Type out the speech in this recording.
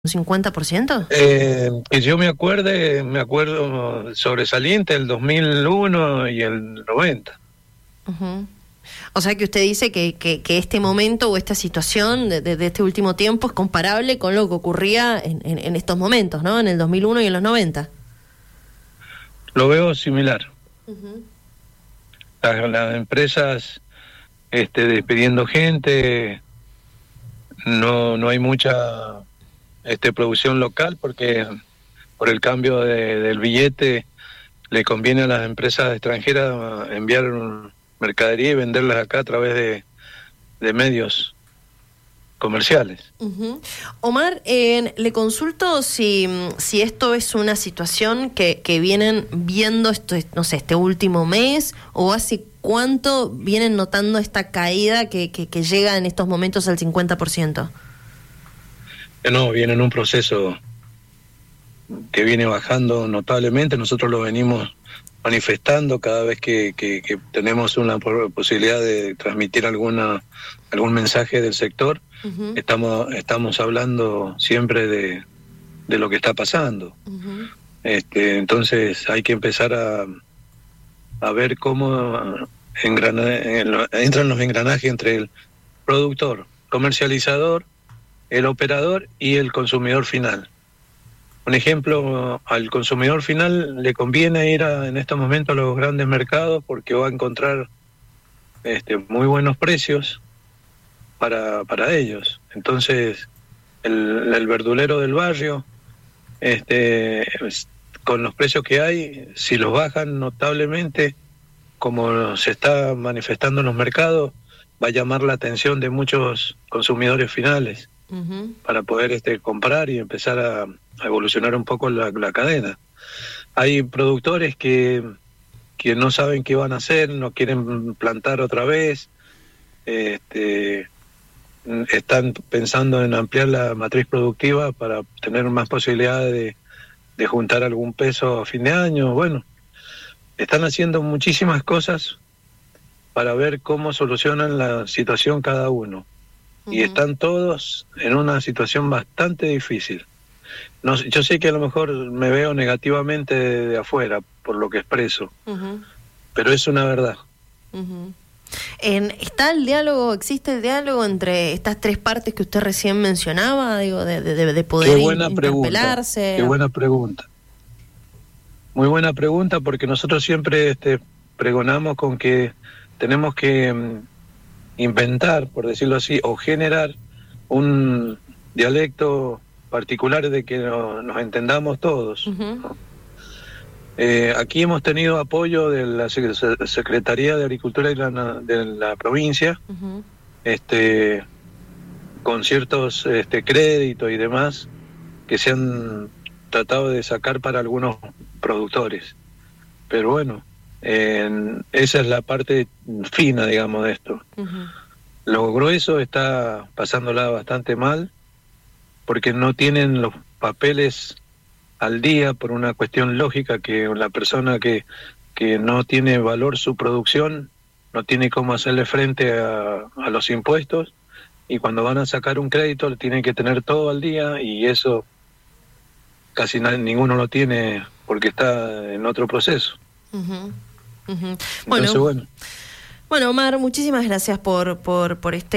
¿Un 50%? Que yo me acuerdo sobresaliente el 2001 y el 90. Uh-huh. O sea que usted dice que este momento o esta situación de este último tiempo es comparable con lo que ocurría en estos momentos, ¿no? En el 2001 y en los 90. Lo veo similar. Uh-huh. Las empresas despidiendo gente, no hay mucha producción local porque por el cambio del billete le conviene a las empresas extranjeras enviar mercadería y venderlas acá a través de medios comerciales. Uh-huh. Omar, le consulto si esto es una situación que vienen viendo no sé, este último mes, o hace cuánto vienen notando esta caída que llega en estos momentos al 50%. No, viene en un proceso que viene bajando notablemente. Nosotros lo venimos manifestando cada vez que tenemos una posibilidad de transmitir algún mensaje del sector. Uh-huh. Estamos hablando siempre de lo que está pasando. Uh-huh. Entonces hay que empezar a ver cómo entran los engranajes entre el productor, comercializador, el operador y el consumidor final. Un ejemplo, al consumidor final le conviene ir en estos momentos a los grandes mercados porque va a encontrar muy buenos precios para ellos. Entonces, el verdulero del barrio, con los precios que hay, si los bajan notablemente, como se está manifestando en los mercados, va a llamar la atención de muchos consumidores finales. Uh-huh. Para poder comprar y empezar a evolucionar un poco la cadena. Hay productores que no saben qué van a hacer, no quieren plantar otra vez, están pensando en ampliar la matriz productiva para tener más posibilidades de juntar algún peso a fin de año. Bueno, están haciendo muchísimas cosas para ver cómo solucionan la situación cada uno. Uh-huh. Y están todos en una situación bastante difícil. No, yo sé que a lo mejor me veo negativamente de afuera por lo que expreso, uh-huh, pero es una verdad. Uh-huh. ¿Existe el diálogo entre estas tres partes que usted recién mencionaba, digo, de poder interpelarse? Qué buena pregunta. Muy buena pregunta, porque nosotros siempre pregonamos con que tenemos que inventar, por decirlo así, o generar un dialecto particular de que nos entendamos todos. Uh-huh. ¿No? Aquí hemos tenido apoyo de la Secretaría de Agricultura de la provincia, uh-huh, con ciertos créditos y demás que se han tratado de sacar para algunos productores. Pero bueno, esa es la parte fina, digamos, de esto. Uh-huh. Lo grueso está pasándola bastante mal porque no tienen los papeles al día por una cuestión lógica, que la persona que no tiene valor su producción no tiene cómo hacerle frente a los impuestos, y cuando van a sacar un crédito lo tienen que tener todo al día, y eso casi ninguno lo tiene porque está en otro proceso. Uh-huh. Uh-huh. Entonces, bueno. Bueno, Omar, muchísimas gracias por este